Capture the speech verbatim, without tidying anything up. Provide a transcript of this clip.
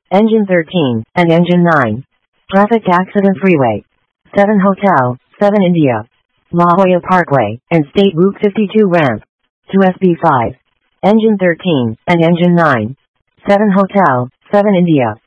Engine thirteen, and Engine nine. Traffic Accident Freeway. seven Hotel, seven India. La Jolla Parkway, and State Route fifty-two ramp. two S B five. Engine thirteen, and Engine nine. seven Hotel, seven India.